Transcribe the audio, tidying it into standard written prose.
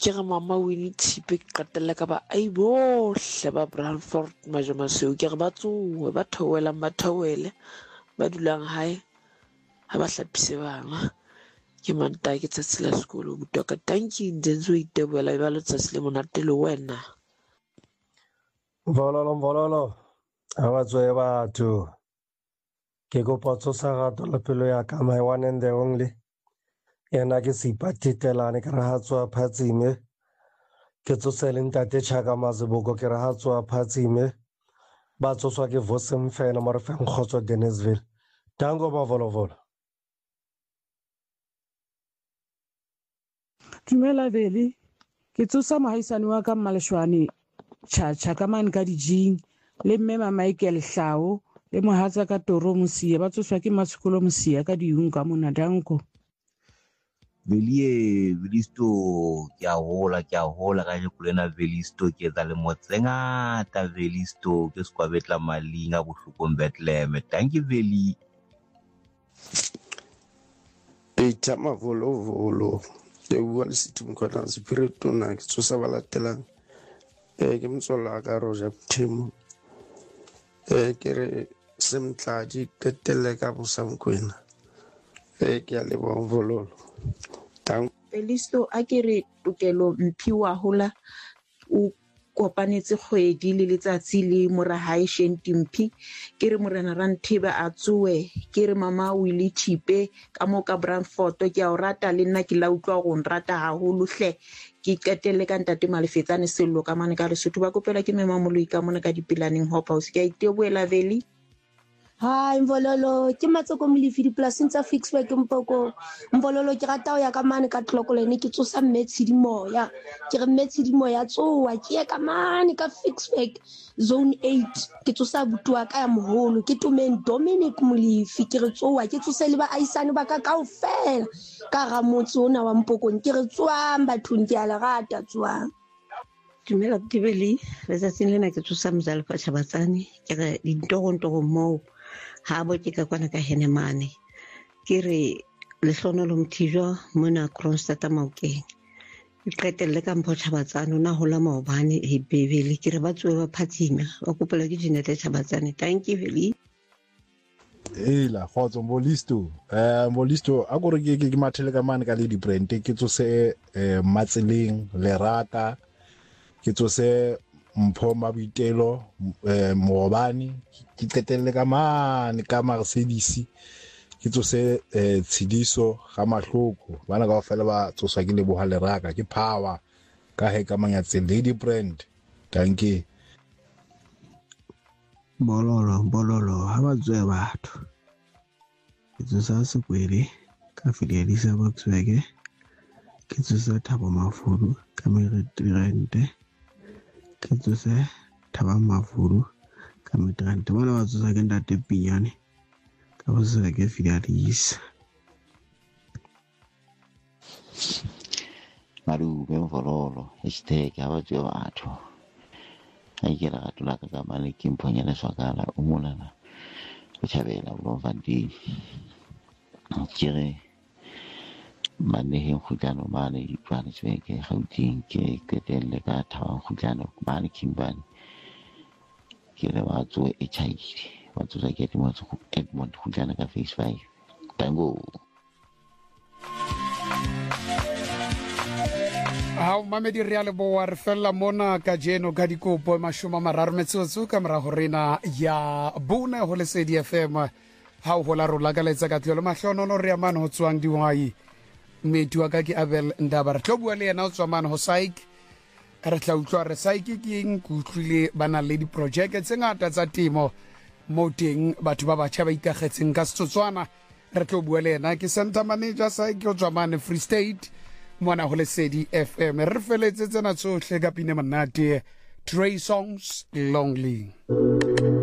ke ga mama Winnie Thipe ke qatella ka ba ai bohle ba Brandfort Majamaseo ke re ba tsowe ba theohelang ba theohele ba dulang hae ha ba hlapise bana ke Mantaha ke tsatsi la sekolo butwa ka tanki ndenzo iteboela ba letsatsi le monate le wena Mvololo ha ba tswe batho ke kopa tsosa gato la pelo ya ka my one and the only yena ke sipatitelane ke re ha tswa phatsime ke tsosele ntate Chaka Maziboko ke re ha tswa phatsime ba tsoswa ke Vosem fela mara fe nkgotso Dennisville tango Mavolovolo. Dumela Veli ke tsosa mohaisane wa ka Mmaleshwane Chacha ka mane ka dijing le mme ma Michael Hlao le mohatsa ka Toro Mosia ba tsoswa ke Matshokolo Mosia ka diung ka mona danko Velisto ke a hola ka jekulena Velisto ke tsa le motsengata Velisto ke skwa betla malinga bohlokong Bethlehem thank you Veli Eta Mavolo ke bua le Sethumo Khona Spiritu na ke tsosa ba latelang ke motsola ka Roger Tim ke re Semtlaji tetele ka Bosamkwena ke a le bonvololo tang Felisto a ke re Tokelo Mphiwa hola o kopanetse kgwedi le letsatsi le morahae Shentimpi ke re morena Rantheba a tsoe ke re mama Willie Thipe ka mo ka Brandfort ke a o rata le nna ke la utlwa go nrata haholo hle ke qetelle ka ntate Malefetsane Sello ka mane ka Lesotho ba kopela ke mema moloi ka mona ka dipilaneng hopa o se ke a iteboela Veli. Hi Mvololo ke Matsoko Molefi dipolaseng tsa Fixburg Mpoko Mvololo ke rata o ya ka mane ka Tlokolene ke tsosa Metshidimoya ke re Metshidimoya tsoa ke ya ka mane ka Fixburg zone 8 ke tsosa butua ka ya moholo ke Tumeng Dominic Molefi ke re tsoa ke tsose le ba aisane ba ka kaofela ka ramotse ona wa Mpokong ke re tsoang bathong ke a le rata tsoang. Dumela Tibeli re tsatsing lena ke tsosa Mzalfa Chabatsane ke re dintogo moo ha bo ke ka kwana ka Henemane ke re Lehlonolo Mthijwa mona Kronstadt Maokeng ke qetelle ka Mpho Chabatsane na hola maobane e Bebele ke re ba tsoe ba phatsima ba kopela ke Dinete Chabatsane thank you Veli la khotso Mbolisto a gore ke mathele ka mane ka le di brand ke tsose Matseleng Lerata ke tsose Mpho Mabitelo Moobane ke qetelle ka mane ka Mercedes ke tsose Tshidiso ga Mahloko bana ka fela ba tsoswa ke Leboha Leraka ke Power ka he ka Manyatse Lady Brand thank you bololo ha ba tswe batho ke tsosa Sekwele ka Fidelisa Boxburg ke tsosa Thabo Mafuru ka Midrand ke tsose Thaba Mafuru ka Midrand bona ba tsosa ke Ntate Pinyane ka bo se ke Fidelisa Maru Mvololo #ha ba tswe batho ai ke la tula ka mane ke Mphonyana Swakala o monana o thabela o Mfandi ke re maneheng khutlano mane Johannesburg Gauteng ke qetelle ka Thaba khutlano mane Kimbani ke le ba tswe HIV ba tswa ke Edmond khutlano ka Phase 5 tango ha o mamedi re a leboa re fella mona ka jeno ka dikopo 30 ka mora go rena ya bone go Lesedi FM ha o hola rola ka letsa ka tlhelo mahlonono re amane ho tswang diwai meti wa ka ke Abel Ndaba re tlo bua le yena o tswa mane ho Saik re tla utlwa re Saik ke eng go utlwile bana le di project tse ngata tsa temo mo teng batho ba batjha ba ikagetseng ka Setsotswana re tlo bua le yena ke center manager Saik o tswa mane Free State mona go Lesedi FM re feletse tsena tsohle ka pine monate Trey Songs Lonely